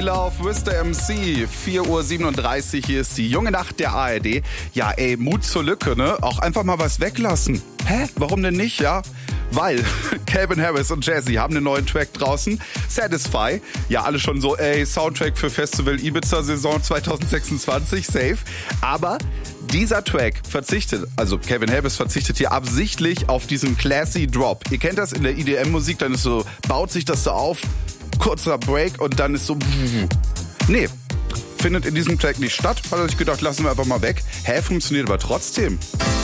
Love, Mr. MC, 4:37 Uhr, hier ist die junge Nacht der ARD. Ja, ey, Mut zur Lücke, ne? Auch einfach mal was weglassen. Hä? Warum denn nicht, ja? Weil Calvin Harris und Jazzy haben einen neuen Track draußen, Satisfy. Ja, alle schon so, ey, Soundtrack für Festival Ibiza Saison 2026, safe. Aber dieser Track also Calvin Harris verzichtet hier absichtlich auf diesen classy Drop. Ihr kennt das in der EDM-Musik, dann ist so, baut sich das so auf, kurzer Break und dann ist so, nee, findet in diesem Track nicht statt. Hat er sich gedacht, lassen wir einfach mal weg. Funktioniert aber trotzdem.